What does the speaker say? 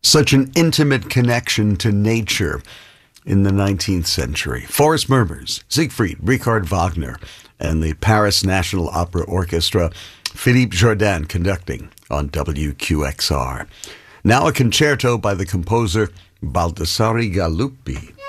Such an intimate connection to nature in the 19th century. Forest Murmurs, Siegfried, Richard Wagner, and the Paris National Opera Orchestra, Philippe Jordan conducting on WQXR. Now a concerto by the composer Baldassare Galuppi.